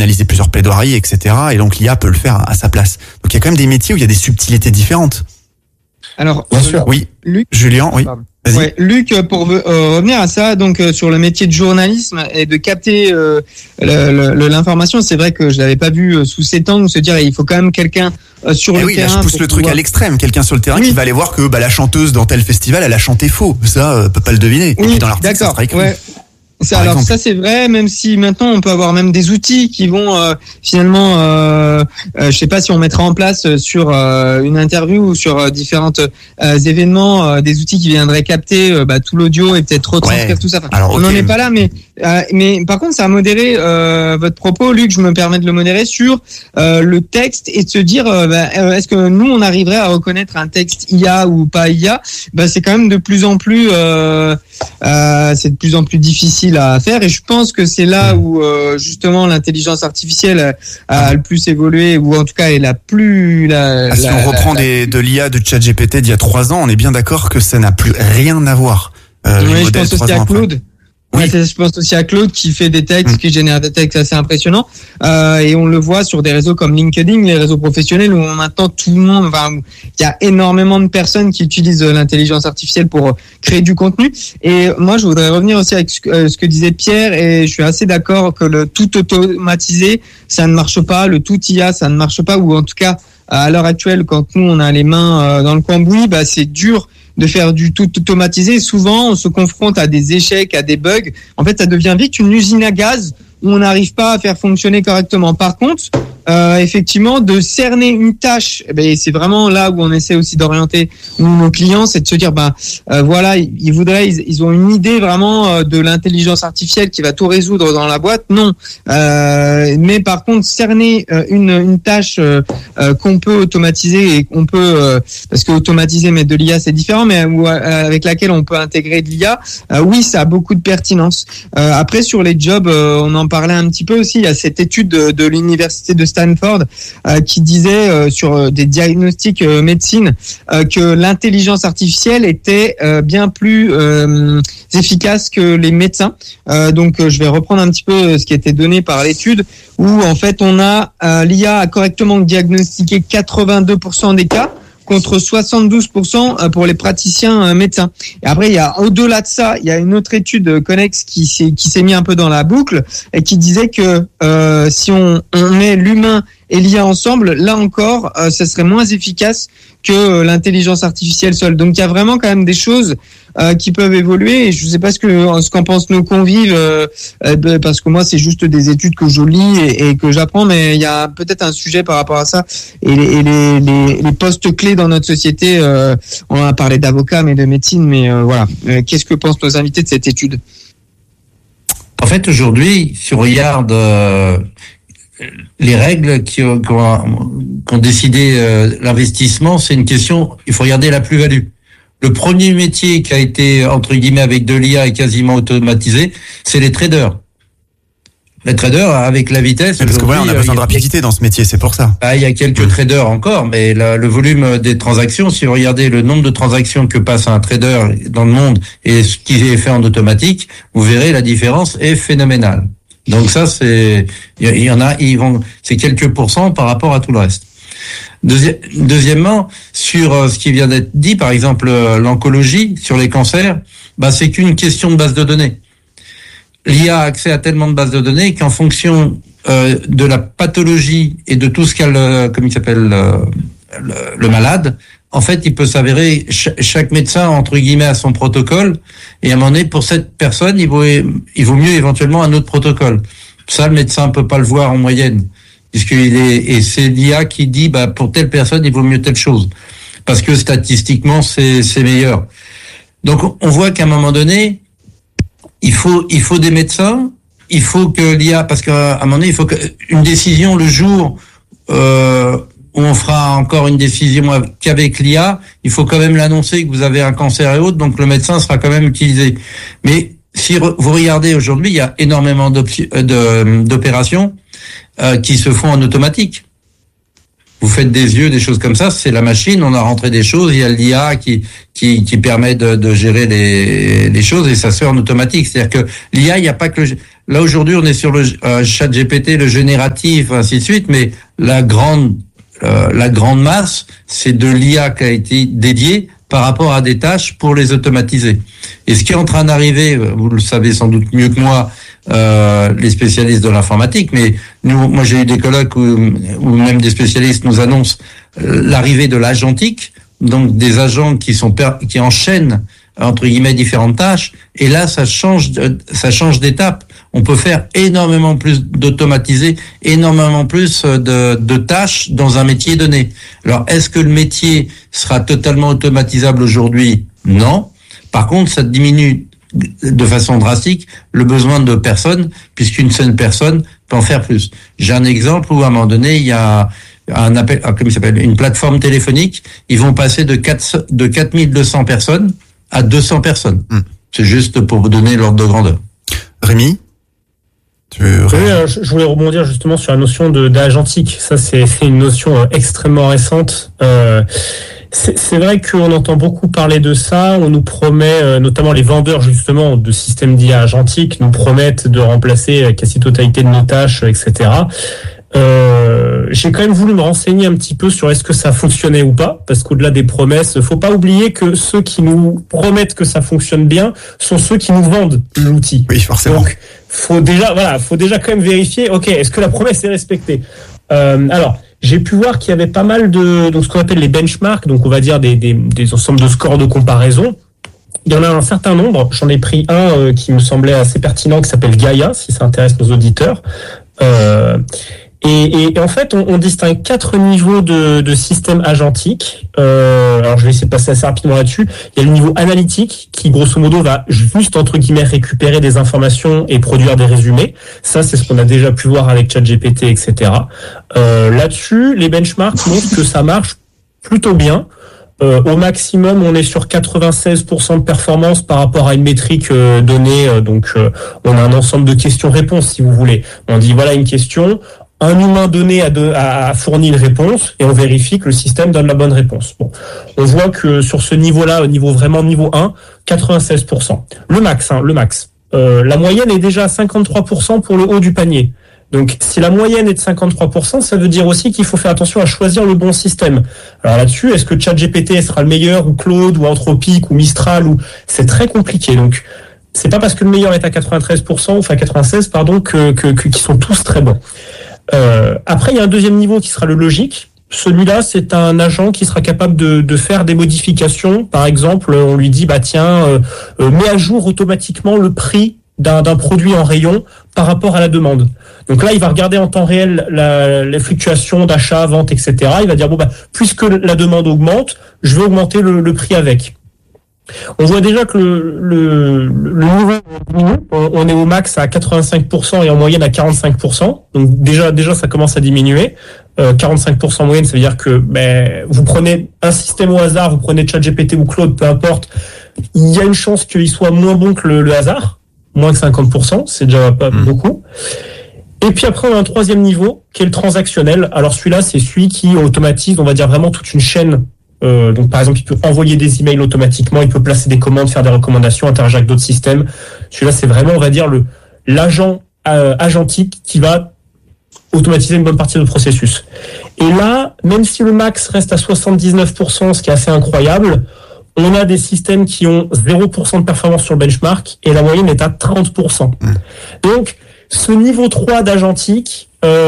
analyser plusieurs plaidoiries, etc. Et donc l'IA peut le faire à sa place. Donc il y a quand même des métiers où il y a des subtilités différentes. Alors, Bien sûr. Oui, Luc, Julien, oui. Vas-y. Ouais, Luc, pour revenir à ça, donc sur le métier de journalisme et de capter l'information, c'est vrai que je l'avais pas vu sous cet angle, se dire il faut quand même quelqu'un sur le Oui, terrain. là je pousse le truc à l'extrême. Quelqu'un sur le terrain Oui. qui va aller voir que la chanteuse dans tel festival, elle a chanté faux. Ça, peut pas le deviner. Oui, Et puis dans l'article, ça d'accord. sera écrit. Ouais. Par Alors exemple. ça c'est vrai, même si maintenant on peut avoir même des outils qui vont finalement, je sais pas si on mettra en place sur une interview ou sur différents événements, des outils qui viendraient capter tout l'audio et peut-être retranscrire tout ça. Enfin, Alors, on n'en ok. est pas là, mais par contre ça a modéré votre propos, Luc. Je me permets de le modérer sur le texte et de se dire est-ce que nous on arriverait à reconnaître un texte IA ou pas IA? C'est quand même de plus en plus c'est de plus en plus difficile à faire et je pense que c'est là où justement l'intelligence artificielle a le plus évolué ou en tout cas est la plus Si on reprend de l'IA de ChatGPT d'il y a 3 ans, on est bien d'accord que ça n'a plus rien à voir. Oui, je modèle pense aussi 3 ans à après. Claude. Oui. Ouais, je pense aussi à Claude qui fait des textes, qui génère des textes assez impressionnants. Et on le voit sur des réseaux comme LinkedIn, les réseaux professionnels où maintenant tout le monde, il y a énormément de personnes qui utilisent l'intelligence artificielle pour créer du contenu. Et moi, je voudrais revenir aussi avec ce que disait Pierre et je suis assez d'accord que le tout automatisé, ça ne marche pas. Le tout IA, ça ne marche pas. Ou en tout cas, à l'heure actuelle, quand nous, on a les mains dans le cambouis, c'est dur de faire du tout automatisé. Souvent, on se confronte à des échecs, à des bugs. En fait, ça devient vite une usine à gaz où on n'arrive pas à faire fonctionner correctement. Par contre, effectivement, de cerner une tâche, c'est vraiment là où on essaie aussi d'orienter nos clients, c'est de se dire, voilà, ils ont une idée vraiment de l'intelligence artificielle qui va tout résoudre dans la boîte. Non, mais par contre, cerner une tâche qu'on peut automatiser et qu'on peut, parce que automatiser mais de l'IA c'est différent, mais avec laquelle on peut intégrer de l'IA, oui, ça a beaucoup de pertinence. Après, sur les jobs, on en parlait un petit peu aussi. Il y a cette étude de l'université de Stanford qui disait sur des diagnostics médecine que l'intelligence artificielle était bien plus efficace que les médecins. Donc, je vais reprendre un petit peu ce qui était donné par l'étude où en fait on a l'IA a correctement diagnostiqué 82% des cas contre 72% pour les praticiens médecins. Et après, il y a au-delà de ça, il y a une autre étude connexe qui s'est mis un peu dans la boucle et qui disait que si on met l'humain et l'IA ensemble, là encore, ça serait moins efficace que l'intelligence artificielle seule. Donc, il y a vraiment quand même des choses qui peuvent évoluer. Et je ne sais pas ce qu'en pensent nos convives, parce que moi, c'est juste des études que je lis et que j'apprends, mais il y a peut-être un sujet par rapport à ça. Et les postes clés dans notre société, on a parlé d'avocats, mais de médecine, mais voilà. Qu'est-ce que pensent nos invités de cette étude? En fait, aujourd'hui, si on regarde les règles qui ont décidé l'investissement, c'est une question, il faut regarder la plus-value. Le premier métier qui a été, entre guillemets, avec de l'IA et quasiment automatisé, c'est les traders. Les traders, avec la vitesse... Parce que voilà, on a besoin de rapidité dans ce métier, c'est pour ça. Il y a quelques traders encore, mais le volume des transactions, si vous regardez le nombre de transactions que passe un trader dans le monde et ce qui est fait en automatique, vous verrez la différence est phénoménale. Donc ça, c'est quelques pourcents par rapport à tout le reste. Deuxièmement, sur ce qui vient d'être dit, par exemple l'oncologie, sur les cancers, c'est qu'une question de base de données. L'IA a accès à tellement de bases de données qu'en fonction de la pathologie et de tout ce qu'a le malade, en fait, il peut s'avérer, chaque médecin, entre guillemets, a son protocole, et à un moment donné, pour cette personne, il vaut mieux éventuellement un autre protocole. Ça, le médecin peut pas le voir en moyenne, et c'est l'IA qui dit, pour telle personne, il vaut mieux telle chose. Parce que statistiquement, c'est meilleur. Donc, on voit qu'à un moment donné, il faut des médecins, il faut que l'IA, parce qu'à un moment donné, il faut une décision le jour, où on fera encore une décision qu'avec l'IA, il faut quand même l'annoncer que vous avez un cancer et autres, donc le médecin sera quand même utilisé. Mais si vous regardez aujourd'hui, il y a énormément d'opérations qui se font en automatique. Vous faites des yeux, des choses comme ça, c'est la machine, on a rentré des choses, il y a l'IA qui permet de gérer les choses et ça se fait en automatique. C'est-à-dire que l'IA, il n'y a pas que Là aujourd'hui, on est sur le ChatGPT, le génératif, ainsi de suite, mais la grande masse, c'est de l'IA qui a été dédiée par rapport à des tâches pour les automatiser. Et ce qui est en train d'arriver, vous le savez sans doute mieux que moi, les spécialistes de l'informatique, mais moi j'ai eu des colloques où même des spécialistes nous annoncent l'arrivée de l'agentique, donc des agents qui enchaînent entre guillemets différentes tâches, et là ça change d'étape. On peut faire énormément plus d'automatiser, énormément plus de tâches dans un métier donné. Alors est-ce que le métier sera totalement automatisable aujourd'hui? Non. Par contre, ça diminue de façon drastique le besoin de personnes, puisqu'une seule personne peut en faire plus. J'ai un exemple où à un moment donné il y a une plateforme téléphonique, ils vont passer de 4200 personnes à 200 personnes. C'est juste pour vous donner l'ordre de grandeur. Rémi, je voulais rebondir justement sur la notion d'agentique. Ça, c'est une notion extrêmement récente. C'est vrai qu'on entend beaucoup parler de ça. On nous promet, notamment les vendeurs justement de systèmes d'IA agentique, nous promettent de remplacer la quasi-totalité de nos tâches, etc. J'ai quand même voulu me renseigner un petit peu sur est-ce que ça fonctionnait ou pas, parce qu'au-delà des promesses, faut pas oublier que ceux qui nous promettent que ça fonctionne bien sont ceux qui nous vendent l'outil. Oui, forcément. Donc, faut déjà quand même vérifier. Ok, est-ce que la promesse est respectée? Alors, j'ai pu voir qu'il y avait pas mal donc ce qu'on appelle les benchmarks, donc on va dire des ensembles de scores de comparaison. Il y en a un certain nombre. J'en ai pris un qui me semblait assez pertinent, qui s'appelle Gaia, si ça intéresse nos auditeurs. Et en fait, on distingue 4 niveaux de système agentique. Alors, je vais essayer de passer assez rapidement là-dessus. Il y a le niveau analytique, qui grosso modo va juste, entre guillemets, récupérer des informations et produire des résumés. Ça, c'est ce qu'on a déjà pu voir avec ChatGPT, etc. Là-dessus, les benchmarks montrent que ça marche plutôt bien. Au maximum, on est sur 96% de performance par rapport à une métrique donnée. Donc, on a un ensemble de questions-réponses, si vous voulez. On dit, voilà une question, un humain donné a fourni une réponse, et on vérifie que le système donne la bonne réponse. Bon, on voit que sur ce niveau-là, au niveau 1, 96%. Le max. La moyenne est déjà à 53% pour le haut du panier. Donc, si la moyenne est de 53%, ça veut dire aussi qu'il faut faire attention à choisir le bon système. Alors là-dessus, est-ce que ChatGPT sera le meilleur, ou Claude, ou Anthropic, ou Mistral, c'est très compliqué. Donc, c'est pas parce que le meilleur est à 93%, enfin 96, pardon, qu'ils sont tous très bons. Après, il y a un deuxième niveau qui sera le logique. Celui-là, c'est un agent qui sera capable de faire des modifications. Par exemple, on lui dit, mets à jour automatiquement le prix d'un produit en rayon par rapport à la demande. Donc là, il va regarder en temps réel les fluctuations d'achat, vente, etc. Il va dire, puisque la demande augmente, je vais augmenter le prix avec. On voit déjà que le niveau diminue. On est au max à 85% et en moyenne à 45%. Donc déjà ça commence à diminuer. 45% en moyenne, ça veut dire que vous prenez un système au hasard, vous prenez ChatGPT ou Claude, peu importe, il y a une chance qu'il soit moins bon que le hasard, moins que 50%, c'est déjà pas beaucoup. Et puis après, on a un troisième niveau qui est le transactionnel. Alors celui-là, c'est celui qui automatise, on va dire vraiment toute une chaîne. Donc par exemple, il peut envoyer des emails automatiquement, il peut placer des commandes, faire des recommandations, interagir avec d'autres systèmes. Celui-là, c'est vraiment, on va dire, l'agent agentique qui va automatiser une bonne partie de processus. Et là, même si le max reste à 79%, ce qui est assez incroyable, on a des systèmes qui ont 0% de performance sur le benchmark et la moyenne est à 30%. Donc, ce niveau 3 d'agentique,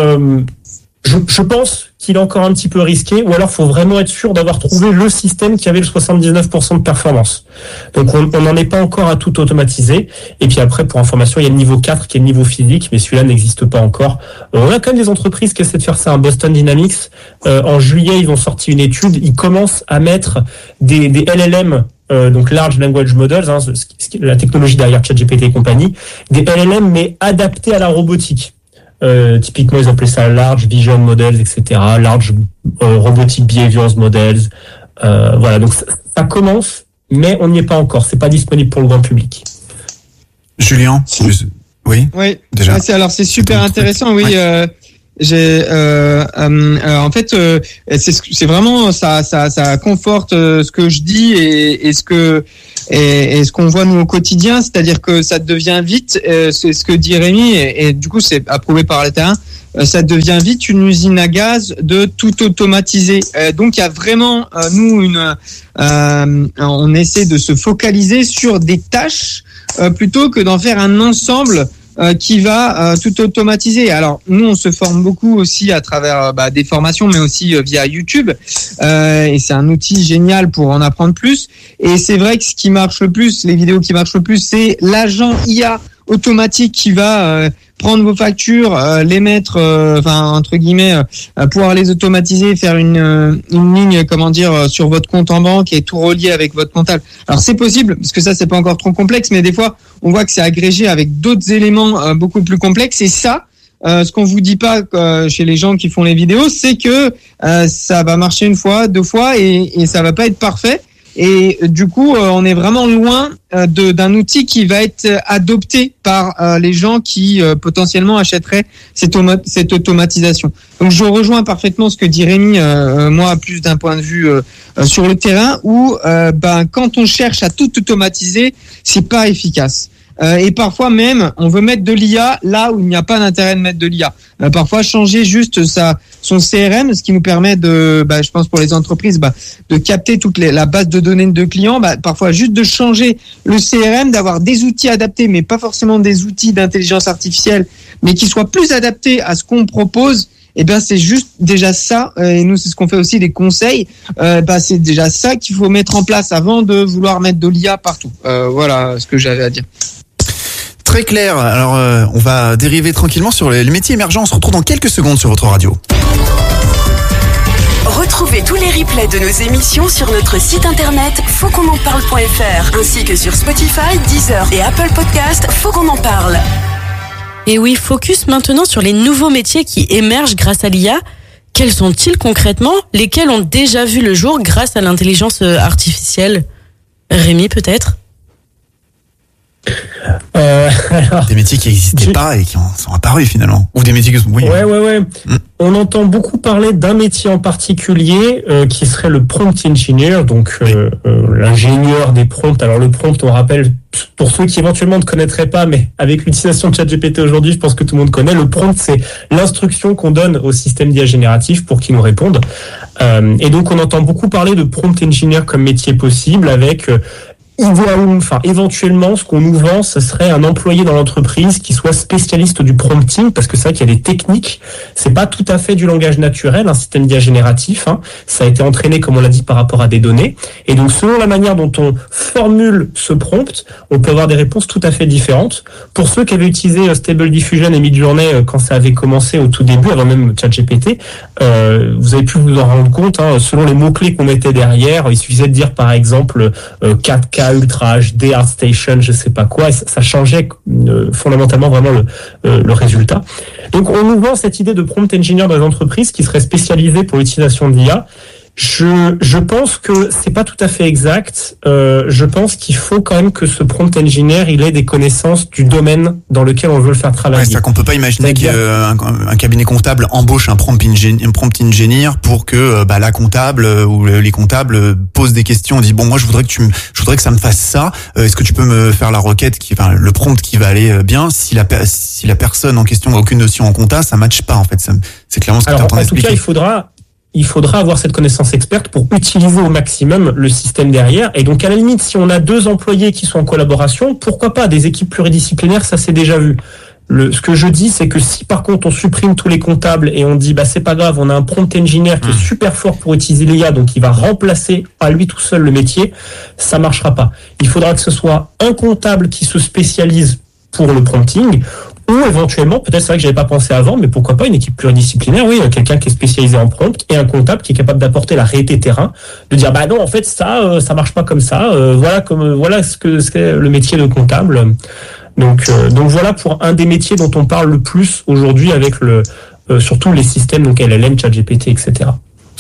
je pense qu'il est encore un petit peu risqué, ou alors faut vraiment être sûr d'avoir trouvé le système qui avait le 79% de performance. Donc on n'en est pas encore à tout automatiser. Et puis après, pour information, il y a le niveau 4 qui est le niveau physique, mais celui-là n'existe pas encore. On a quand même des entreprises qui essaient de faire ça. Boston Dynamics, en juillet, ils ont sorti une étude, ils commencent à mettre des LLM, donc Large Language Models, la technologie derrière ChatGPT et compagnie, des LLM mais adaptés à la robotique. Typiquement, ils appelaient ça Large Vision Models, etc. Large Robotic Behaviors Models. Voilà, donc ça commence, mais on n'y est pas encore. C'est pas disponible pour le grand public. Julien, oui. Oui. Déjà. Alors c'est super intéressant. Oui. En fait, c'est vraiment ça conforte ce que je dis et ce qu'on voit nous au quotidien, c'est-à-dire que ça devient vite, c'est ce que dit Rémi et du coup c'est approuvé par le terrain. Ça devient vite une usine à gaz de tout automatiser. Donc il y a vraiment nous on essaie de se focaliser sur des tâches plutôt que d'en faire un ensemble qui va tout automatiser. Alors nous on se forme beaucoup aussi à travers des formations, mais aussi via YouTube. Et c'est un outil génial pour en apprendre plus. Et c'est vrai que ce qui marche le plus, les vidéos qui marchent le plus, c'est l'agent IA automatique qui va prendre vos factures, les mettre, entre guillemets, pouvoir les automatiser, faire une ligne, sur votre compte en banque et tout relier avec votre comptable. Alors c'est possible, parce que ça c'est pas encore trop complexe, mais des fois on voit que c'est agrégé avec d'autres éléments beaucoup plus complexes. Et ça, ce qu'on vous dit pas chez les gens qui font les vidéos, c'est que ça va marcher une fois, deux fois, et ça va pas être parfait. Et du coup, on est vraiment loin d'un outil qui va être adopté par les gens qui potentiellement achèteraient cette automatisation. Donc, je rejoins parfaitement ce que dit Rémi, moi, plus d'un point de vue sur le terrain, où quand on cherche à tout automatiser, c'est pas efficace. Et parfois même, on veut mettre de l'IA là où il n'y a pas d'intérêt de mettre de l'IA. Parfois, changer juste son CRM, ce qui nous permet de, je pense pour les entreprises, de capter la base de données de clients. Parfois, juste de changer le CRM, d'avoir des outils adaptés, mais pas forcément des outils d'intelligence artificielle, mais qui soient plus adaptés à ce qu'on propose. C'est juste déjà ça, et nous c'est ce qu'on fait aussi, des conseils, c'est déjà ça qu'il faut mettre en place avant de vouloir mettre de l'IA partout. Voilà ce que j'avais à dire. Très clair. Alors on va dériver tranquillement sur les métiers émergents. On se retrouve dans quelques secondes sur votre radio. Retrouvez tous les replays de nos émissions sur notre site internet fautquonenparle.fr ainsi que sur Spotify, Deezer et Apple Podcast. Faut qu'on en parle. Et oui, focus maintenant sur les nouveaux métiers qui émergent grâce à l'IA. Quels sont-ils concrètement? Lesquels ont déjà vu le jour grâce à l'intelligence artificielle? Rémi, peut-être? Des métiers qui n'existaient pas et qui en sont apparus finalement. Ou des métiers qui sont... Oui. Ouais. On entend beaucoup parler d'un métier en particulier qui serait le prompt engineer, donc l'ingénieur des prompts. Alors le prompt, on rappelle, pour ceux qui éventuellement ne connaîtraient pas, mais avec l'utilisation de ChatGPT aujourd'hui, je pense que tout le monde connaît. Le prompt, c'est l'instruction qu'on donne au système d'IA génératif pour qu'il nous réponde. Et donc on entend beaucoup parler de prompt engineer comme métier possible avec... éventuellement, ce qu'on nous vend, ce serait un employé dans l'entreprise qui soit spécialiste du prompting, parce que c'est vrai qu'il y a des techniques. C'est pas tout à fait du langage naturel, un système d'IA génératif. Ça a été entraîné, comme on l'a dit, par rapport à des données. Et donc, selon la manière dont on formule ce prompt, on peut avoir des réponses tout à fait différentes. Pour ceux qui avaient utilisé Stable Diffusion et Midjourney quand ça avait commencé au tout début, avant même ChatGPT, vous avez pu vous en rendre compte, selon les mots-clés qu'on mettait derrière, il suffisait de dire, par exemple, 4K Ultra HD, ArtStation, je sais pas quoi, et ça changeait fondamentalement vraiment le résultat. Donc on nous vend cette idée de prompt engineer dans les entreprises qui serait spécialisée pour l'utilisation de l'IA. Je pense que c'est pas tout à fait exact. Je pense qu'il faut quand même que ce prompt engineer il ait des connaissances du domaine dans lequel on veut le faire travailler. C'est-à-dire qu'on peut pas imaginer qu'un cabinet comptable embauche un prompt engineer pour que la comptable ou les comptables posent des questions. On dit moi je voudrais que ça me fasse ça. Est-ce que tu peux me faire la requête le prompt qui va aller bien si la personne en question n'a aucune notion en compta, ça matche pas en fait. C'est clairement ce que tu es en train d'expliquer. En tout cas, il faudra avoir cette connaissance experte pour utiliser au maximum le système derrière. Et donc, à la limite, si on a 2 employés qui sont en collaboration, pourquoi pas des équipes pluridisciplinaires, ça s'est déjà vu. Ce que je dis, c'est que si par contre on supprime tous les comptables et on dit c'est pas grave, on a un prompt engineer qui est super fort pour utiliser l'IA, donc il va remplacer à lui tout seul le métier, ça marchera pas. Il faudra que ce soit un comptable qui se spécialise pour le prompting, ou éventuellement, peut-être c'est vrai que j'avais pas pensé avant, mais pourquoi pas une équipe pluridisciplinaire, oui, quelqu'un qui est spécialisé en prompt et un comptable qui est capable d'apporter la réalité terrain, de dire non, en fait ça marche pas comme ça, voilà ce que c'est le métier de comptable. Donc voilà pour un des métiers dont on parle le plus aujourd'hui avec surtout les systèmes donc LLM, ChatGPT, etc.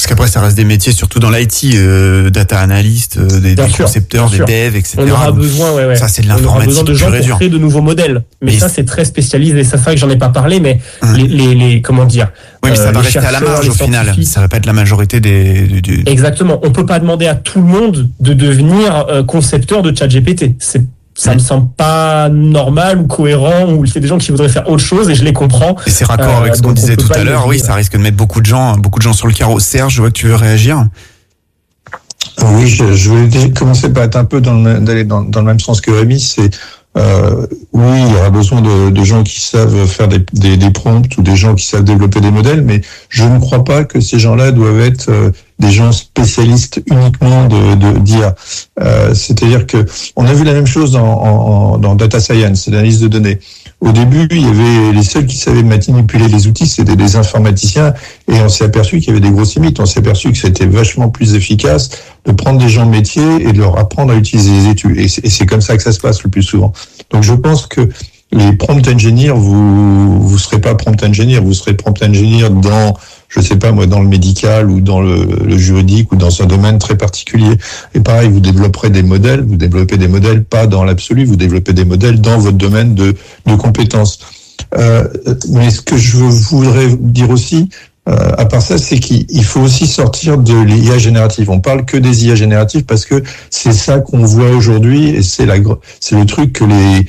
Parce qu'après, ça reste des métiers, surtout dans l'IT, data analyst, des concepteurs, des devs, etc. On aura besoin, ça, c'est de l'informatique. On aura besoin de gens pour créer de nouveaux modèles. Mais ça, c'est très spécialisé. Ça fait que j'en ai pas parlé, mais les comment dire. Oui, mais ça va rester à la marge au final. Ça va pas être la majorité des. Exactement. On peut pas demander à tout le monde de devenir concepteur de ChatGPT. Ça me semble pas normal ou cohérent, ou c'est des gens qui voudraient faire autre chose et je les comprends. Et c'est raccord avec ce qu'on disait tout à l'heure. Oui, ça risque de mettre beaucoup de gens sur le carreau. Serge, je vois que tu veux réagir. Oui, je voulais commencer par être un peu d'aller dans le même sens que Rémi. C'est oui, il y aura besoin de gens qui savent faire des prompts ou des gens qui savent développer des modèles, mais je ne crois pas que ces gens-là doivent être des gens spécialistes uniquement d'IA. C'est-à-dire que on a vu la même chose dans data science, l'analyse de données. Au début, il y avait les seuls qui savaient manipuler les outils, c'était des informaticiens, et on s'est aperçu qu'il y avait des grosses limites. On s'est aperçu que c'était vachement plus efficace de prendre des gens de métier et de leur apprendre à utiliser les études. Et c'est comme ça que ça se passe le plus souvent. Donc je pense que les prompt engineers, vous serez pas prompt engineer, vous serez prompt engineer dans, je sais pas moi, dans le médical ou dans le juridique ou dans un domaine très particulier. Et pareil, vous développerez des modèles, vous développez des modèles pas dans l'absolu, vous développez des modèles dans votre domaine de compétences. Mais ce que je voudrais dire aussi, à part ça, c'est qu'il faut aussi sortir de l'IA générative. On parle que des IA génératives parce que c'est ça qu'on voit aujourd'hui et c'est le truc que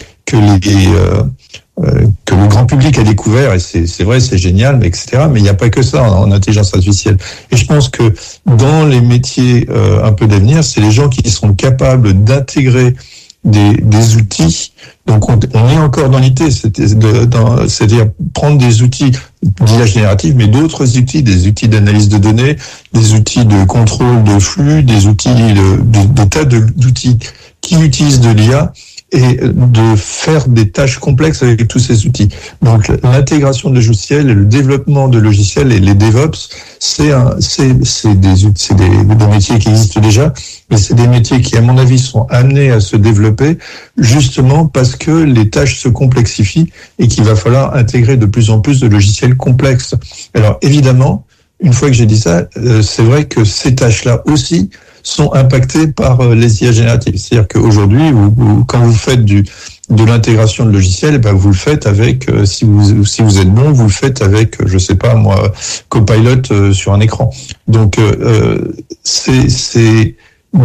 le grand public a découvert, et c'est vrai, c'est génial, mais etc. Mais il n'y a pas que ça en intelligence artificielle. Et je pense que dans les métiers un peu d'avenir, c'est les gens qui seront capables d'intégrer des outils. Donc on est encore dans l'IT, c'est-à-dire prendre des outils d'IA générative, mais d'autres outils, des outils d'analyse de données, des outils de contrôle de flux, des outils de tas d'outils qui utilisent de l'IA, et de faire des tâches complexes avec tous ces outils. Donc l'intégration de logiciels et le développement de logiciels et les DevOps, c'est des métiers qui existent déjà, mais c'est des métiers qui, à mon avis, sont amenés à se développer justement parce que les tâches se complexifient et qu'il va falloir intégrer de plus en plus de logiciels complexes. Alors évidemment, une fois que j'ai dit ça, c'est vrai que ces tâches-là aussi sont impactés par les IA génératives. C'est-à-dire qu'aujourd'hui, quand vous faites de l'intégration de logiciels, ben vous le faites avec, si vous êtes bon, vous le faites avec, je sais pas moi, Copilot sur un écran. Donc c'est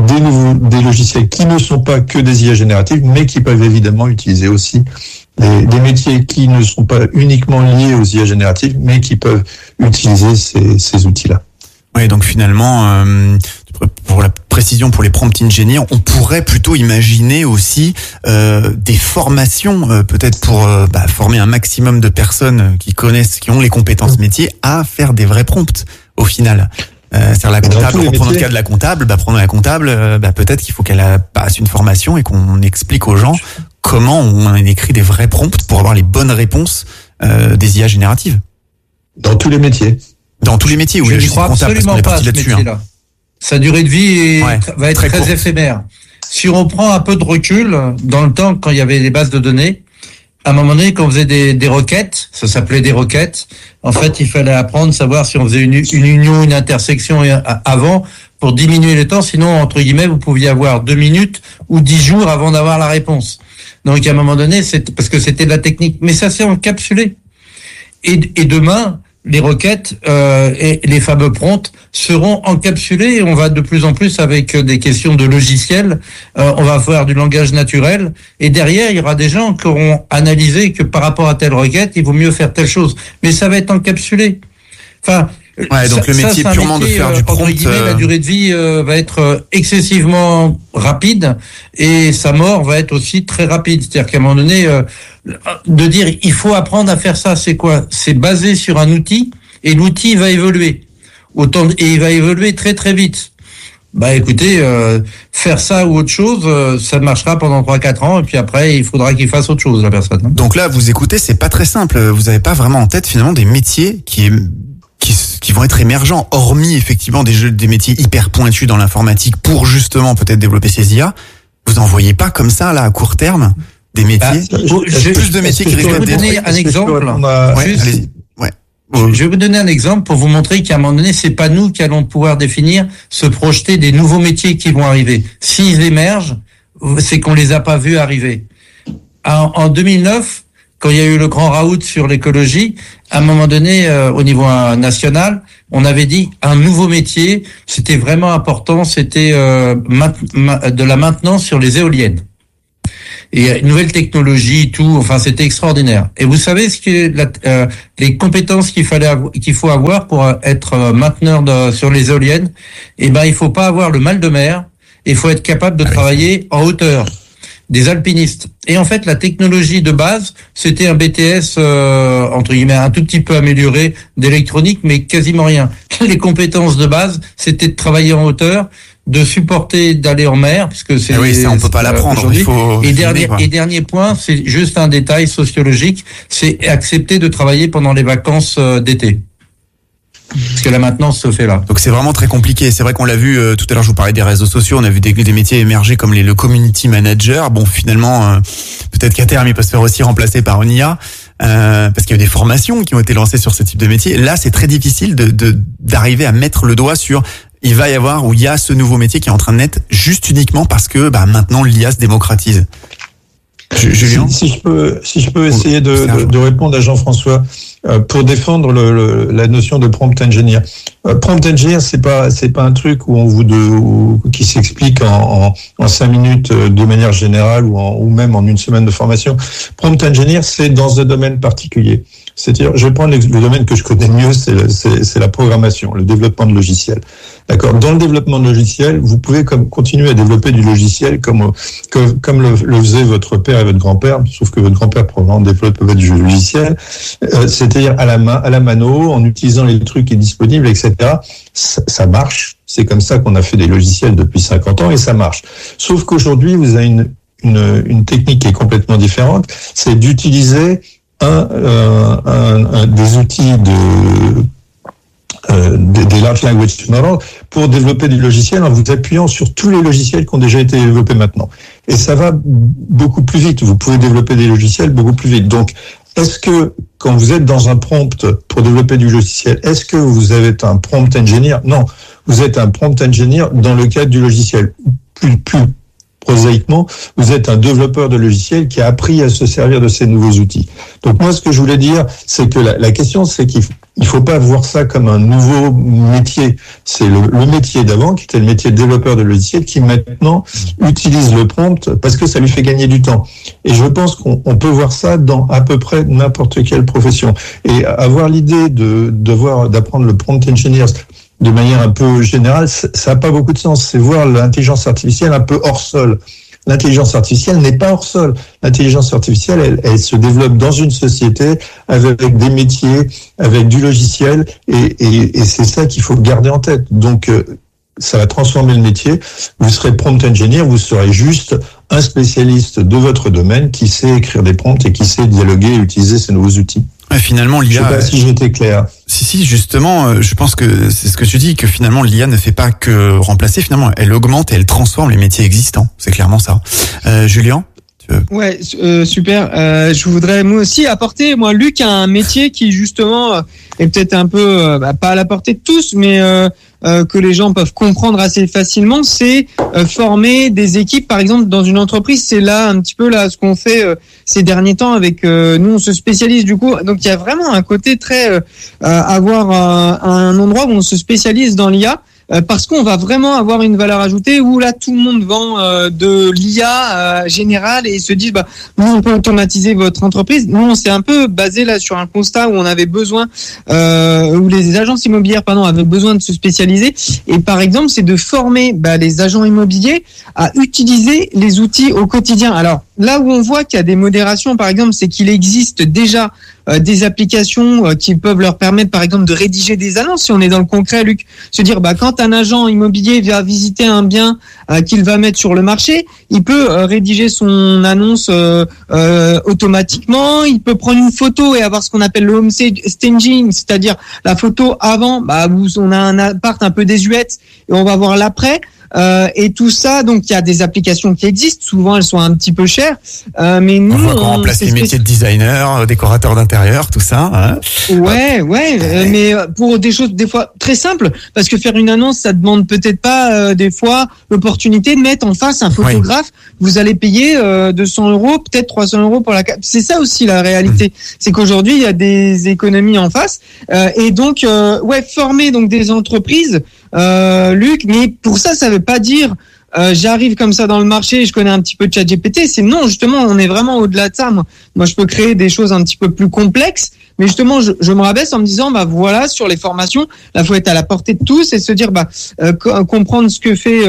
des logiciels qui ne sont pas que des IA génératives, mais qui peuvent évidemment utiliser aussi des métiers qui ne sont pas uniquement liés aux IA génératives, mais qui peuvent utiliser ces outils-là. Oui, donc finalement, pour la précision, pour les prompt engineers, on pourrait plutôt imaginer aussi des formations, peut-être pour former un maximum de personnes qui ont les compétences métiers à faire des vrais prompts au final. C'est-à-dire la comptable, pour prendre le cas de la comptable, prendre la comptable, peut-être qu'il faut qu'elle passe une formation et qu'on explique aux gens comment on écrit des vrais prompts pour avoir les bonnes réponses des IA génératives. Dans tous les métiers. Dans tous les métiers, oui. Je ne crois absolument pas à ce métier-là. Sa durée de vie va être très éphémère. Si on prend un peu de recul, dans le temps, quand il y avait les bases de données, à un moment donné, quand on faisait des requêtes, ça s'appelait des requêtes, en fait, il fallait apprendre, savoir si on faisait une union, une intersection avant, pour diminuer le temps, sinon, entre guillemets, vous pouviez avoir 2 minutes ou 10 jours avant d'avoir la réponse. Donc, à un moment donné, parce que c'était de la technique. Mais ça s'est encapsulé. Et demain, les requêtes et les fameux prompts seront encapsulés et on va de plus en plus avec des questions de logiciels, on va faire du langage naturel et derrière il y aura des gens qui auront analysé que par rapport à telle requête il vaut mieux faire telle chose, mais ça va être encapsulé. Enfin, donc le métier purement de faire du prompt, la durée de vie va être excessivement rapide et sa mort va être aussi très rapide. C'est-à-dire qu'à un moment donné, de dire il faut apprendre à faire ça, c'est quoi? C'est basé sur un outil et l'outil va évoluer. Et il va évoluer très très vite. Écoutez, faire ça ou autre chose, ça marchera pendant 3-4 ans et puis après il faudra qu'il fasse autre chose la personne. Donc là, vous écoutez, c'est pas très simple. Vous n'avez pas vraiment en tête finalement des métiers qui vont être émergents, hormis effectivement des métiers hyper pointus dans l'informatique pour justement peut-être développer ces IA. Vous en voyez pas comme ça là à court terme des métiers, plus de métiers qui risquent d'être. Je vais vous donner un exemple. Allez-y. Je vais vous donner un exemple pour vous montrer qu'à un moment donné, c'est pas nous qui allons pouvoir définir, se projeter des nouveaux métiers qui vont arriver. S'ils émergent, c'est qu'on les a pas vus arriver. En 2009, quand il y a eu le grand raout sur l'écologie, à un moment donné, au niveau national, on avait dit un nouveau métier, c'était vraiment important, c'était de la maintenance sur les éoliennes. Et une nouvelle technologie, tout, enfin c'était extraordinaire. Et vous savez ce que les compétences qu'il faut avoir pour être mainteneur sur les éoliennes? Eh ben, il faut pas avoir le mal de mer. Il faut être capable de travailler en hauteur. Des alpinistes. Et en fait, la technologie de base, c'était un BTS entre guillemets un tout petit peu amélioré d'électronique, mais quasiment rien. Les compétences de base, c'était de travailler en hauteur, de supporter d'aller en mer, puisque c'est. Oui, ça on peut pas l'apprendre. Il faut dernier point, c'est juste un détail sociologique, c'est accepter de travailler pendant les vacances d'été. Parce que la maintenance se fait là. Donc c'est vraiment très compliqué. C'est vrai qu'on l'a vu tout à l'heure. Je vous parlais des réseaux sociaux. On a vu des métiers émerger comme le community manager. Bon, finalement, peut-être qu'à terme, il peut se faire aussi remplacer par une IA. Parce qu'il y a eu des formations qui ont été lancées sur ce type de métier. Là, c'est très difficile d'arriver à mettre le doigt sur. Il va y avoir ou il y a ce nouveau métier qui est en train de naître juste uniquement parce que maintenant l'IA se démocratise. Julien, si je peux essayer de répondre à Jean-François pour défendre la notion de prompt engineer. Prompt engineer, c'est pas un truc où qui s'explique en 5 minutes de manière générale ou même en une semaine de formation. Prompt engineer, c'est dans un domaine particulier. C'est-à-dire, je vais prendre le domaine que je connais mieux, c'est la programmation, le développement de logiciels. D'accord. Dans le développement de logiciels, vous pouvez continuer à développer du logiciel comme le faisait votre père et votre grand-père, sauf que votre grand-père probablement développait du logiciel, c'est-à-dire à la mano, en utilisant les trucs qui sont disponibles, etc. Ça marche. C'est comme ça qu'on a fait des logiciels depuis 50 ans et ça marche. Sauf qu'aujourd'hui, vous avez une technique qui est complètement différente, c'est d'utiliser des outils des large language models pour développer des logiciels en vous appuyant sur tous les logiciels qui ont déjà été développés maintenant. Et ça va beaucoup plus vite. Vous pouvez développer des logiciels beaucoup plus vite. Donc, est-ce que quand vous êtes dans un prompt pour développer du logiciel, est-ce que vous êtes un prompt engineer? Non, vous êtes un prompt engineer dans le cadre du logiciel. Plus prosaïquement, vous êtes un développeur de logiciels qui a appris à se servir de ces nouveaux outils. Donc moi, ce que je voulais dire, c'est que la question, c'est qu'il faut pas voir ça comme un nouveau métier. C'est le métier d'avant, qui était le métier de développeur de logiciels, qui maintenant utilise le prompt parce que ça lui fait gagner du temps. Et je pense qu'on peut voir ça dans à peu près n'importe quelle profession. Et avoir l'idée d'apprendre le prompt engineer de manière un peu générale, ça n'a pas beaucoup de sens. C'est voir l'intelligence artificielle un peu hors sol. L'intelligence artificielle n'est pas hors sol. L'intelligence artificielle, elle se développe dans une société avec des métiers, avec du logiciel, et c'est ça qu'il faut garder en tête. Donc, ça va transformer le métier. Vous serez prompt engineer, vous serez juste un spécialiste de votre domaine qui sait écrire des prompts et qui sait dialoguer et utiliser ces nouveaux outils. Finalement, l'IA. Je sais pas si j'étais clair. Si, justement, je pense que c'est ce que tu dis, que finalement l'IA ne fait pas que remplacer. Finalement, elle augmente et elle transforme les métiers existants. C'est clairement ça. Julien. Ouais, super. Je voudrais moi aussi apporter, Luc, un métier qui justement est peut-être un peu pas à la portée de tous, mais que les gens peuvent comprendre assez facilement, c'est former des équipes, par exemple dans une entreprise. C'est là un petit peu ce qu'on fait ces derniers temps avec nous, on se spécialise du coup. Donc il y a vraiment un côté très avoir un endroit où on se spécialise dans l'IA. Parce qu'on va vraiment avoir une valeur ajoutée où là tout le monde vend de l'IA générale et se dit nous on peut automatiser votre entreprise. Nous on s'est un peu basé là sur un constat où on avait besoin où les agences immobilières avaient besoin de se spécialiser, et par exemple c'est de former les agents immobiliers à utiliser les outils au quotidien. Alors là où on voit qu'il y a des modérations, par exemple, c'est qu'il existe déjà des applications qui peuvent leur permettre, par exemple, de rédiger des annonces. Si on est dans le concret, Luc, se dire, quand un agent immobilier vient visiter un bien qu'il va mettre sur le marché, il peut rédiger son annonce automatiquement. Il peut prendre une photo et avoir ce qu'on appelle le home staging, c'est-à-dire la photo avant, où on a un appart un peu désuète et on va voir l'après. Et tout ça, donc il y a des applications qui existent. Souvent, elles sont un petit peu chères, mais nous, on voit qu'on remplace les métiers de designer, décorateur d'intérieur, tout ça. Hein. Ouais, mais pour des choses des fois très simples, parce que faire une annonce, ça demande peut-être pas des fois l'opportunité de mettre en face un photographe. Vous allez payer 200 €, peut-être 300 € pour la. C'est ça aussi la réalité, c'est qu'aujourd'hui il y a des économies en face, et donc former donc des entreprises, Luc. Mais pour ça veut pas dire j'arrive comme ça dans le marché, je connais un petit peu de ChatGPT. C'est non, justement, on est vraiment au-delà de ça. Moi, je peux créer des choses un petit peu plus complexes, mais justement, je me rabaisse en me disant, voilà, sur les formations, là, faut être à la portée de tous et se dire, comprendre ce que fait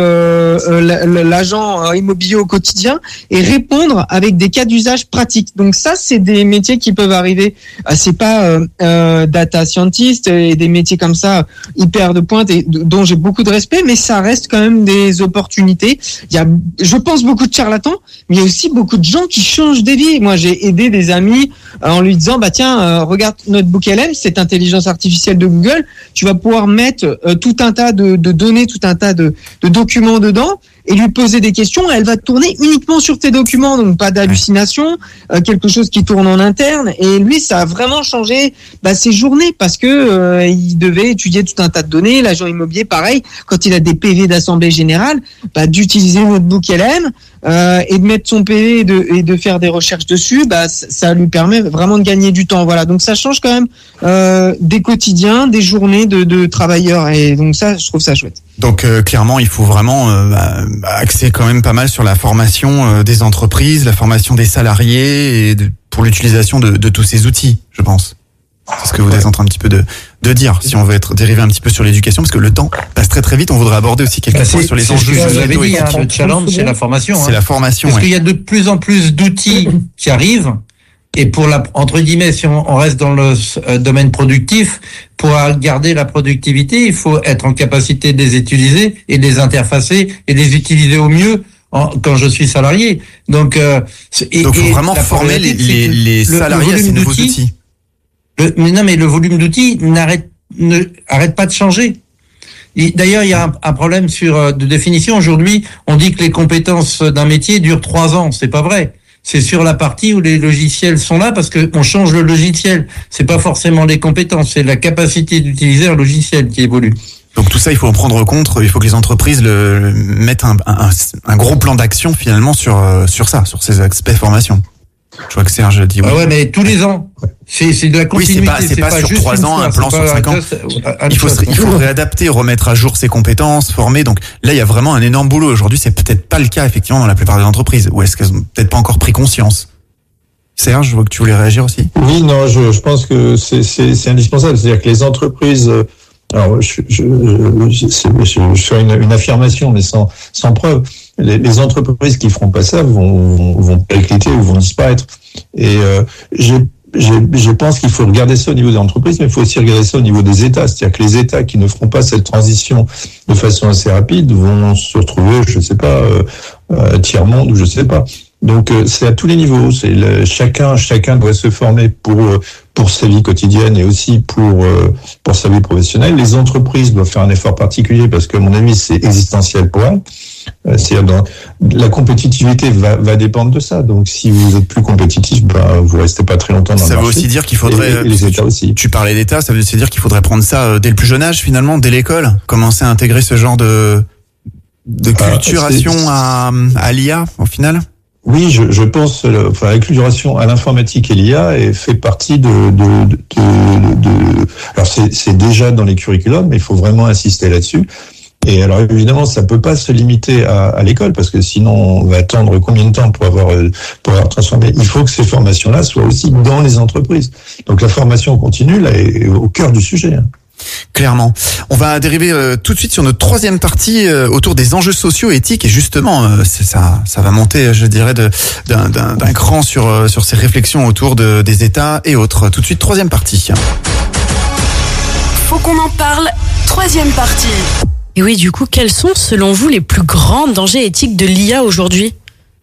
l'agent immobilier au quotidien et répondre avec des cas d'usage pratiques. Donc ça, c'est des métiers qui peuvent arriver. C'est pas data scientist et des métiers comme ça hyper de pointe et dont j'ai beaucoup de respect, mais ça reste quand même des opportunités. Il y a, je pense, beaucoup de charlatans, mais il y a aussi beaucoup de gens qui changent des vies. Moi, j'ai aidé des amis en lui disant, regarde notre BookLM, cette intelligence artificielle de Google, tu vas pouvoir mettre tout un tas de données, tout un tas de documents dedans et lui poser des questions. Elle va tourner uniquement sur tes documents, donc pas d'hallucination, quelque chose qui tourne en interne. Et lui, ça a vraiment changé ses journées parce que il devait étudier tout un tas de données. L'agent immobilier, pareil, quand il a des PV d'assemblée générale, d'utiliser notre BookLM et de mettre son PV et de faire des recherches dessus, ça lui permet vraiment de gagner du temps. Voilà, donc ça change quand même des quotidiens, des journées de travailleurs. Et donc ça, je trouve ça chouette. Donc clairement, il faut vraiment axer quand même pas mal sur la formation des entreprises, la formation des salariés et pour l'utilisation de tous ces outils, je pense. C'est ce que vous êtes en train un petit peu de dire, si on veut être dérivé un petit peu sur l'éducation, parce que le temps passe très très vite. On voudrait aborder aussi quelques points sur les enjeux. Vous avez dit, le challenge, c'est la formation. C'est la formation. Parce qu'il y a de plus en plus d'outils qui arrivent. Et pour entre guillemets, si on reste dans le domaine productif, pour garder la productivité, il faut être en capacité de les utiliser et de les interfacer et de les utiliser au mieux quand je suis salarié. Donc il faut vraiment former les salariés à ces nouveaux outils. Mais le volume d'outils arrête pas de changer. D'ailleurs, il y a un problème de définition. Aujourd'hui, on dit que les compétences d'un métier durent 3 ans. C'est pas vrai. C'est sur la partie où les logiciels sont là parce que on change le logiciel. C'est pas forcément les compétences, c'est la capacité d'utiliser un logiciel qui évolue. Donc tout ça, il faut en prendre compte. Il faut que les entreprises mettent un gros plan d'action finalement sur ça, sur ces aspects formation. Je vois que Serge dit oui. Ah ouais, mais tous les ans. C'est de la continuité. Oui, c'est pas sur 3 ans, un plan sur 5 ans. Il faudrait adapter, remettre à jour ses compétences, former. Donc là, il y a vraiment un énorme boulot. Aujourd'hui, c'est peut-être pas le cas, effectivement, dans la plupart des entreprises. Ou est-ce qu'elles ont peut-être pas encore pris conscience? Serge, je vois que tu voulais réagir aussi. Oui, non, je pense que c'est indispensable. C'est-à-dire que les entreprises, alors je fais une affirmation, mais sans preuve. Les entreprises qui feront pas ça vont péricliter ou vont disparaître. Et je pense qu'il faut regarder ça au niveau des entreprises, mais il faut aussi regarder ça au niveau des États. C'est-à-dire que les États qui ne feront pas cette transition de façon assez rapide vont se retrouver, je sais pas, tiers-monde ou je sais pas. Donc c'est à tous les niveaux. C'est chacun doit se former pour sa vie quotidienne et aussi pour sa vie professionnelle. Les entreprises doivent faire un effort particulier parce que à mon avis c'est existentiel pour elles. C'est-à-dire la compétitivité va dépendre de ça. Donc si vous êtes plus compétitif, vous restez pas très longtemps dans le marché. Ça veut aussi dire qu'il faudrait. Et les États aussi. Tu parlais d'État, ça veut aussi dire qu'il faudrait prendre ça dès le plus jeune âge finalement, dès l'école, commencer à intégrer ce genre de culturation à l'IA au final. Oui, je pense, l'acculturation à l'informatique et l'IA fait partie alors c'est déjà dans les curriculums, mais il faut vraiment insister là-dessus. Et alors évidemment, ça peut pas se limiter à l'école parce que sinon on va attendre combien de temps pour avoir transformé. Il faut que ces formations-là soient aussi dans les entreprises. Donc la formation continue là est au cœur du sujet. Clairement. On va dériver tout de suite sur notre troisième partie autour des enjeux sociaux et éthiques et justement ça va monter, je dirais, d'un cran sur ces réflexions autour des États et autres. Tout de suite, troisième partie. Faut qu'on en parle. Troisième partie. Et oui, du coup, quels sont, selon vous, les plus grands dangers éthiques de l'IA aujourd'hui ?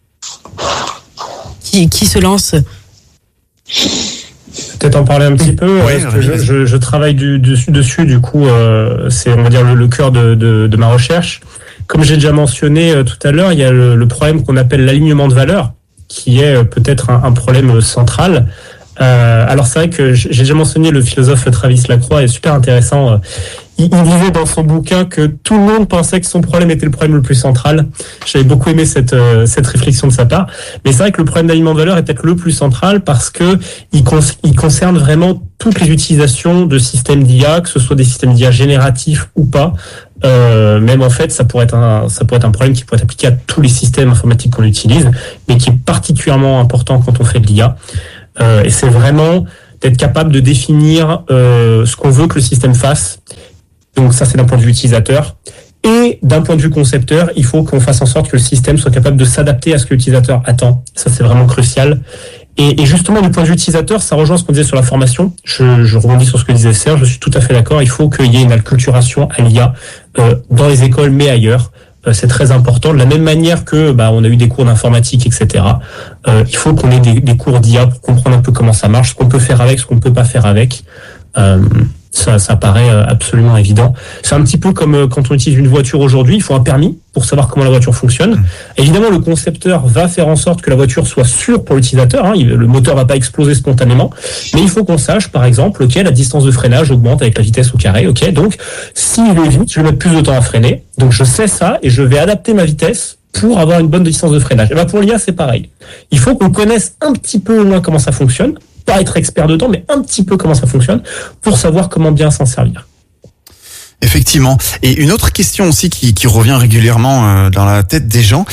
Qui se lance ? Peut-être en parler un petit peu. Oui, parce que je travaille dessus, du coup, c'est, on va dire, le cœur de ma recherche. Comme j'ai déjà mentionné tout à l'heure, il y a le problème qu'on appelle l'alignement de valeurs, qui est peut-être un problème central. Alors c'est vrai que j'ai déjà mentionné le philosophe Travis Lacroix, est super intéressant. Il disait dans son bouquin que tout le monde pensait que son problème était le problème le plus central. J'avais beaucoup aimé cette réflexion de sa part. Mais c'est vrai que le problème d'alignement de valeur est peut-être le plus central parce que il concerne vraiment toutes les utilisations de systèmes d'IA, que ce soit des systèmes d'IA génératifs ou pas. Même en fait, ça pourrait être un problème qui pourrait être appliqué à tous les systèmes informatiques qu'on utilise, mais qui est particulièrement important quand on fait de l'IA. Et c'est vraiment d'être capable de définir ce qu'on veut que le système fasse. Donc ça, c'est d'un point de vue utilisateur. Et d'un point de vue concepteur, il faut qu'on fasse en sorte que le système soit capable de s'adapter à ce que l'utilisateur attend. Ça, c'est vraiment crucial. Et justement, du point de vue utilisateur, ça rejoint ce qu'on disait sur la formation. Je rebondis sur ce que disait Serge, je suis tout à fait d'accord. Il faut qu'il y ait une acculturation à l'IA dans les écoles, mais ailleurs. C'est très important. De la même manière que on a eu des cours d'informatique, etc. Il faut qu'on ait des cours d'IA pour comprendre un peu comment ça marche, ce qu'on peut faire avec, ce qu'on peut pas faire avec. Ça paraît absolument évident. C'est un petit peu comme quand on utilise une voiture aujourd'hui, il faut un permis pour savoir comment la voiture fonctionne. Évidemment, le concepteur va faire en sorte que la voiture soit sûre pour l'utilisateur. Le moteur va pas exploser spontanément, mais il faut qu'on sache, par exemple, la distance de freinage augmente avec la vitesse au carré. Donc, s'il est vite, je vais mettre plus de temps à freiner. Donc, je sais ça et je vais adapter ma vitesse pour avoir une bonne distance de freinage. Et pour l'IA, c'est pareil. Il faut qu'on connaisse un petit peu au moins comment ça fonctionne. Pas être expert dedans, mais un petit peu comment ça fonctionne pour savoir comment bien s'en servir. Effectivement. Et une autre question aussi qui revient régulièrement dans la tête des gens,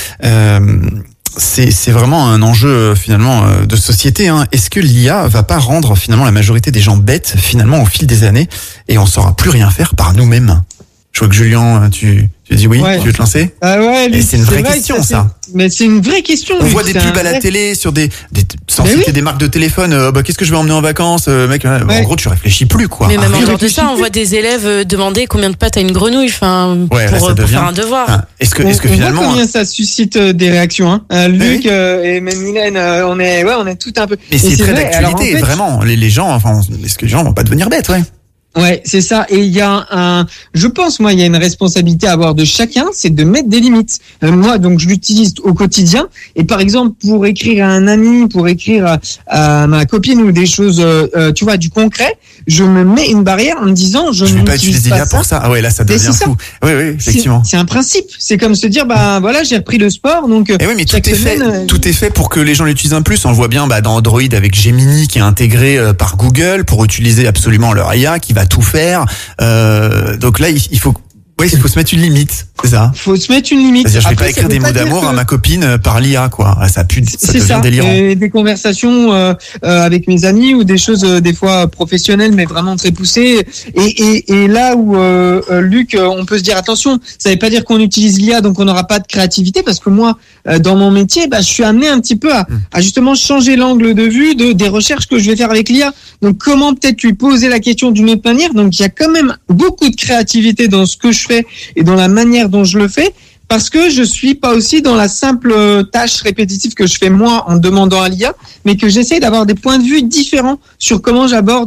c'est vraiment un enjeu finalement de société. Est-ce que l'IA va pas rendre finalement la majorité des gens bêtes finalement au fil des années et on saura plus rien faire par nous-mêmes? Je vois que Julien, tu dis oui, tu veux te lancer? Ouais, et c'est une vraie question, ça. Mais c'est une vraie question. On voit des pubs à la télé sur sans citer des marques de téléphone. Qu'est-ce que je vais emmener en vacances, mec? En gros, tu réfléchis plus, quoi. Mais même en dehors de ça, on voit des élèves demander combien de pattes a une grenouille, pour faire un devoir. Est-ce que finalement, on voit combien ça suscite des réactions, Luc et même Mylène, on est tout un peu. Mais c'est très d'actualité, vraiment. Les gens, est-ce que les gens vont pas devenir bêtes, Ouais, c'est ça. Et il y a je pense, il y a une responsabilité à avoir de chacun, c'est de mettre des limites. Moi, donc, je l'utilise au quotidien. Et par exemple, pour écrire à un ami, pour écrire à ma copine ou des choses, du concret, je me mets une barrière en me disant, je vais pas utiliser l'IA pour ça. Ah ouais, là, ça devient fou. Oui, effectivement. C'est un principe. C'est comme se dire, j'ai repris le sport, donc. Et oui, mais tout est fait pour que les gens l'utilisent un plus. On le voit bien, dans Android avec Gemini qui est intégré par Google pour utiliser absolument leur IA qui va tout faire. Donc là, il faut se mettre une limite, c'est ça. Faut se mettre une limite. C'est-à-dire, je vais pas écrire des mots d'amour à ma copine par l'IA, quoi. Ça devient délirant. Et des conversations avec mes amis ou des choses des fois professionnelles, mais vraiment très poussées. Et là où Luc, on peut se dire attention, ça veut pas dire qu'on utilise l'IA, donc on n'aura pas de créativité, parce que moi, dans mon métier, je suis amené un petit peu à justement changer l'angle de vue des recherches que je vais faire avec l'IA. Donc comment peut-être lui poser la question d'une autre manière. Donc il y a quand même beaucoup de créativité dans ce que je fais et dans la manière dont je le fais, parce que je suis pas aussi dans la simple tâche répétitive que je fais moi en demandant à l'IA, mais que j'essaie d'avoir des points de vue différents sur comment j'aborde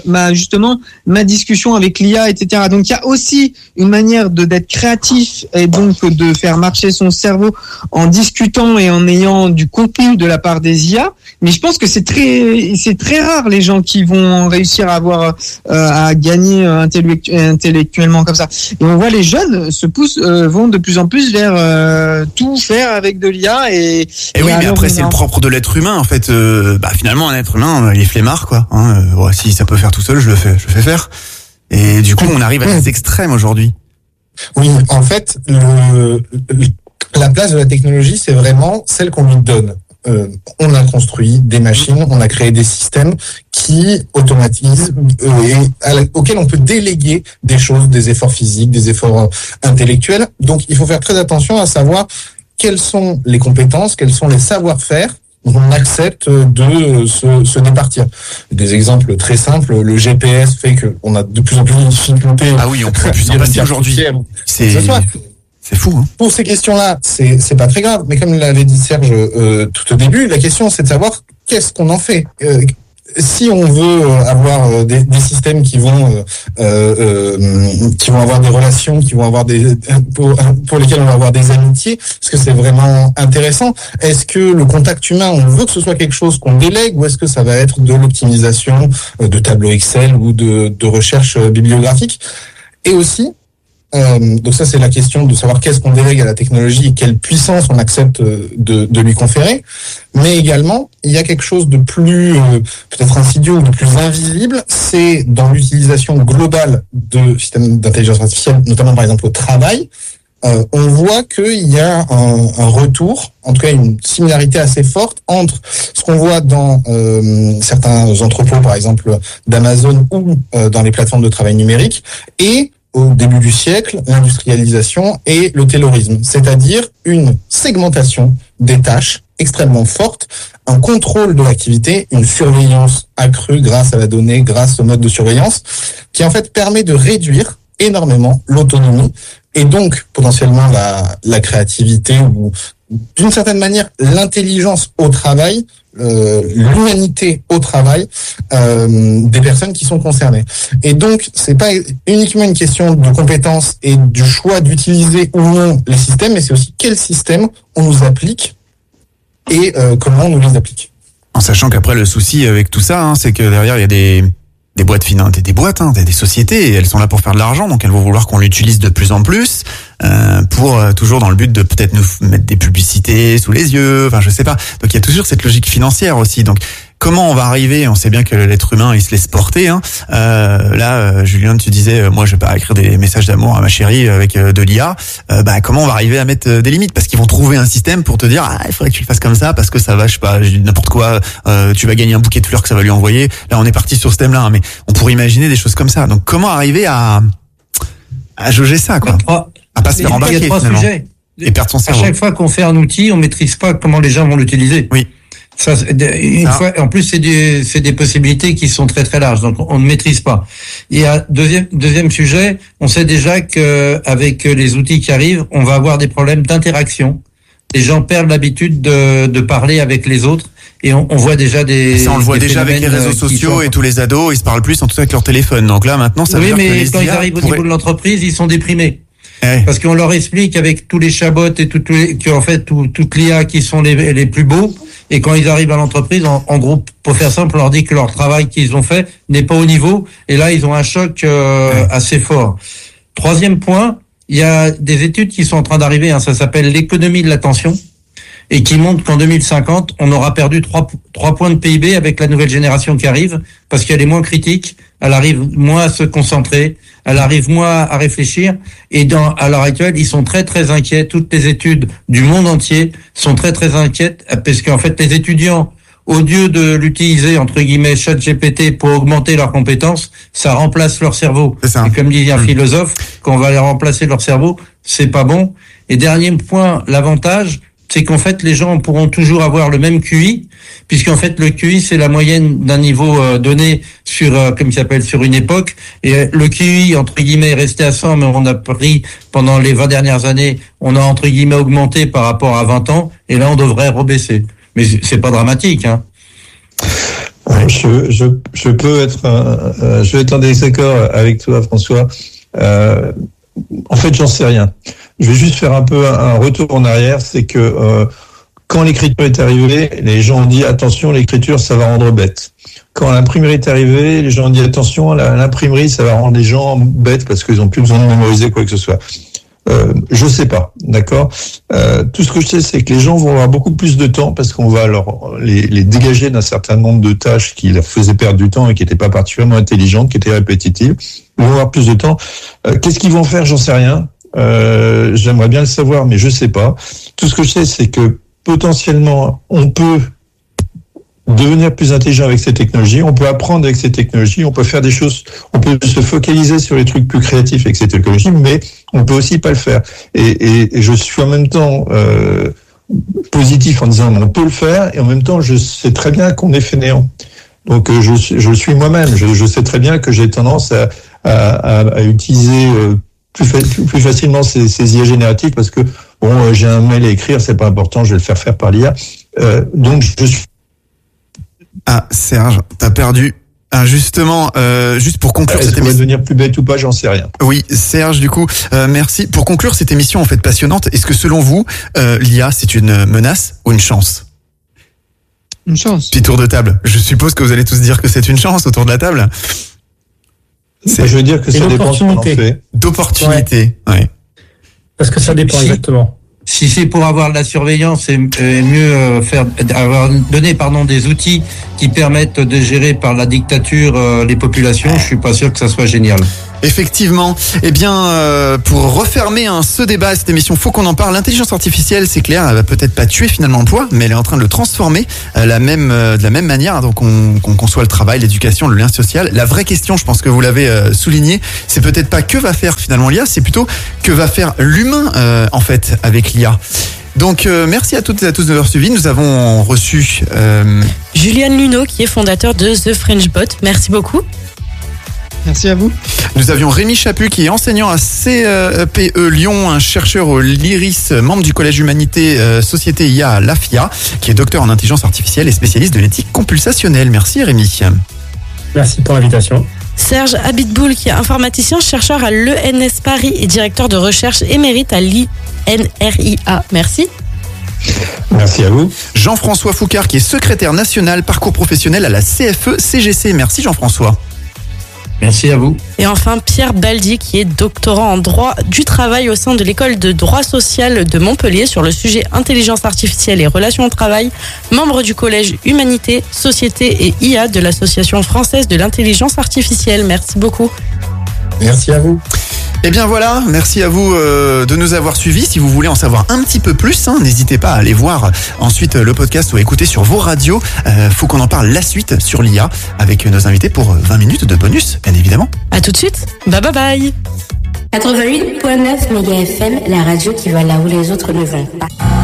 ma discussion avec l'IA, etc. Donc il y a aussi une manière d'être créatif et donc de faire marcher son cerveau en discutant et en ayant du contenu de la part des IA. Mais je pense que c'est très rare les gens qui vont réussir à gagner intellectuellement comme ça. Et on voit les jeunes vont de plus en plus vers tout faire avec de l'IA et oui, mais après c'est le propre de l'être humain en fait. Finalement, un être humain, il est flemmard, quoi. Si ça peut faire tout seul, je le fais faire. Et du coup, on arrive à des extrêmes aujourd'hui. Oui, en fait, la place de la technologie, c'est vraiment celle qu'on lui donne. On a construit des machines, on a créé des systèmes qui automatisent auxquels on peut déléguer des choses, des efforts physiques, des efforts intellectuels. Donc, il faut faire très attention à savoir quelles sont les compétences, quels sont les savoir-faire on accepte de se départir. Des exemples très simples, le GPS fait qu'on a de plus en plus de difficultés. Ah oui, on peut plus en passer aujourd'hui. C'est fou. Pour ces questions-là, c'est pas très grave, mais comme l'avait dit Serge tout au début, la question c'est de savoir qu'est-ce qu'on en fait. si on veut avoir des systèmes qui vont avoir des relations, qui vont avoir pour lesquels on va avoir des amitiés, est-ce que c'est vraiment intéressant? Est-ce que le contact humain, on veut que ce soit quelque chose qu'on délègue, ou est-ce que ça va être de l'optimisation de tableaux Excel ou de recherche bibliographique? Et aussi, donc ça c'est la question de savoir qu'est-ce qu'on délègue à la technologie et quelle puissance on accepte de lui conférer. Mais également, il y a quelque chose de plus peut-être insidieux ou de plus invisible, c'est dans l'utilisation globale de systèmes d'intelligence artificielle, notamment par exemple au travail. On voit qu'il y a un retour, en tout cas une similarité assez forte entre ce qu'on voit dans certains entrepôts, par exemple d'Amazon ou dans les plateformes de travail numérique, et au début du siècle, l'industrialisation et le taylorisme, c'est-à-dire une segmentation des tâches extrêmement forte, un contrôle de l'activité, une surveillance accrue grâce à la donnée, grâce au mode de surveillance, qui en fait permet de réduire énormément l'autonomie et donc potentiellement la créativité ou d'une certaine manière l'intelligence au travail, l'humanité au travail des personnes qui sont concernées. Et donc c'est pas uniquement une question de compétences et du choix d'utiliser ou non les systèmes, mais c'est aussi quel système on nous applique et comment on nous les applique. En sachant qu'après le souci avec tout ça, c'est que derrière il y a des boîtes finances, des boîtes, des sociétés, et elles sont là pour faire de l'argent, donc elles vont vouloir qu'on l'utilise de plus en plus, pour toujours dans le but de peut-être nous mettre des publicités sous les yeux, enfin je sais pas. Donc il y a toujours cette logique financière aussi. Donc comment on va arriver? On sait bien que l'être humain il se laisse porter. Là, Julien, tu disais, moi je vais pas écrire des messages d'amour à ma chérie avec de l'IA. Comment on va arriver à mettre des limites? Parce qu'ils vont trouver un système pour te dire, il faudrait que tu le fasses comme ça parce que ça va, je sais pas, n'importe quoi. Tu vas gagner un bouquet de fleurs que ça va lui envoyer. Là, on est parti sur ce thème-là, mais on pourrait imaginer des choses comme ça. Donc comment arriver à jauger ça, quoi? À pas se faire embarquer, finalement. Et perdre son cerveau. À chaque fois qu'on fait un outil, on maîtrise pas comment les gens vont l'utiliser. Oui. Fois, en plus, c'est des possibilités qui sont très très larges, donc on ne maîtrise pas. Il y a deuxième sujet, on sait déjà que avec les outils qui arrivent, on va avoir des problèmes d'interaction. Les gens perdent l'habitude de parler avec les autres. Et on voit déjà ça, on le voit déjà avec les réseaux sociaux et tous les ados, ils se parlent plus en tout cas avec leur téléphone. Donc là, maintenant, ça veut dire mais quand ils arrivent au niveau de l'entreprise, ils sont déprimés. Parce qu'on leur explique avec tous les chabots et qu'en fait, toute l'IA qui sont les plus beaux. Et quand ils arrivent à l'entreprise, en gros, pour faire simple, on leur dit que leur travail qu'ils ont fait n'est pas au niveau. Et là, ils ont un choc assez fort. Troisième point, il y a des études qui sont en train d'arriver, ça s'appelle l'économie de l'attention, et qui montre qu'en 2050, on aura perdu 3 points de PIB avec la nouvelle génération qui arrive, parce qu'elle est moins critique, elle arrive moins à se concentrer, elle arrive moins à réfléchir, et à l'heure actuelle, ils sont très très inquiets. Toutes les études du monde entier sont très très inquiètes, parce qu'en fait, les étudiants, au lieu de l'utiliser, entre guillemets, ChatGPT pour augmenter leurs compétences, ça remplace leur cerveau. C'est ça. Et comme dit un philosophe, quand on va les remplacer leur cerveau, c'est pas bon. Et dernier point, l'avantage, c'est qu'en fait, les gens pourront toujours avoir le même QI, puisqu'en fait, le QI, c'est la moyenne d'un niveau donné sur, comme il s'appelle, sur une époque. Et le QI, entre guillemets, est resté à 100, mais on a pris, pendant les 20 dernières années, on a, entre guillemets, augmenté par rapport à 20 ans, et là, on devrait rebaisser. Mais c'est pas dramatique, Je peux être, je vais être en désaccord avec toi, François. En fait, j'en sais rien. Je vais juste faire un peu un retour en arrière. C'est que quand l'écriture est arrivée, les gens ont dit attention, l'écriture ça va rendre bête. Quand l'imprimerie est arrivée, les gens ont dit attention, l'imprimerie ça va rendre les gens bêtes parce qu'ils ont plus besoin de mémoriser quoi que ce soit. Je sais pas, d'accord. Tout ce que je sais, c'est que les gens vont avoir beaucoup plus de temps parce qu'on va les dégager d'un certain nombre de tâches qui leur faisaient perdre du temps et qui n'étaient pas particulièrement intelligentes, qui étaient répétitives. Ils vont avoir plus de temps. Qu'est-ce qu'ils vont faire? J'en sais rien. J'aimerais bien le savoir, mais je sais pas. Tout ce que je sais, c'est que potentiellement, on peut devenir plus intelligent avec ces technologies, on peut apprendre avec ces technologies, on peut faire des choses, on peut se focaliser sur les trucs plus créatifs avec ces technologies, mais on peut aussi pas le faire. Et je suis en même temps positif en disant on peut le faire, et en même temps je sais très bien qu'on est fainéant. Donc je suis moi-même, je sais très bien que j'ai tendance à utiliser plus facilement ces IA génératives parce que bon, j'ai un mail à écrire, c'est pas important, je vais le faire par l'IA. Donc je suis Ah, Serge, t'as perdu. Ah, justement, juste pour conclure Est-ce cette qu'on va émission. devenir plus bête ou pas, j'en sais rien. Oui, Serge, du coup, merci. Pour conclure cette émission en fait passionnante, est-ce que selon vous, l'IA c'est une menace ou une chance? Une chance. Petit tour de table. Je suppose que vous allez tous dire que c'est une chance autour de la table. Je veux dire que Et ça dépend de ce qu'on en l'opportunité. fait. D'opportunité. Ouais. Parce que ça dépend exactement. Si c'est pour avoir de la surveillance, c'est mieux donner des outils qui permettent de gérer par la dictature les populations. Je suis pas sûr que ça soit génial. Effectivement. Eh bien, pour refermer ce débat, cette émission, faut qu'on en parle. L'intelligence artificielle, c'est clair, elle va peut-être pas tuer finalement l'emploi, mais elle est en train de le transformer de la même manière. Donc, on conçoit le travail, l'éducation, le lien social. La vraie question, je pense que vous l'avez souligné, c'est peut-être pas que va faire finalement l'IA, c'est plutôt que va faire l'humain en fait avec l'IA. Donc, merci à toutes et à tous de nous avoir suivis. Nous avons reçu Julian Luneau, qui est fondateur de The French Bot. Merci beaucoup. Merci à vous. Nous avions Rémi Chaput qui est enseignant à CPE Lyon, un chercheur au LIRIS, membre du Collège Humanité Société IA à l'AFIA, qui est docteur en intelligence artificielle et spécialiste de l'éthique computationnelle. Merci Rémi. Merci pour l'invitation. Serge Abitboul, qui est informaticien, chercheur à l'ENS Paris et directeur de recherche émérite à l'INRIA. Merci. Merci à vous. Jean-François Foucard, qui est secrétaire national parcours professionnel à la CFE-CGC. Merci Jean-François. Merci à vous. Et enfin, Pierre Baldi, qui est doctorant en droit du travail au sein de l'école de droit social de Montpellier sur le sujet intelligence artificielle et relations au travail, membre du collège Humanité, Société et IA de l'Association française de l'intelligence artificielle. Merci beaucoup. Merci à vous. Eh bien voilà, merci à vous de nous avoir suivis. Si vous voulez en savoir un petit peu plus, n'hésitez pas à aller voir ensuite le podcast ou à écouter sur vos radios. Faut qu'on en parle la suite sur l'IA avec nos invités pour 20 minutes de bonus, bien évidemment. À tout de suite. Bye bye bye. 88.9 Méga FM, la radio qui va là où les autres ne vont pas.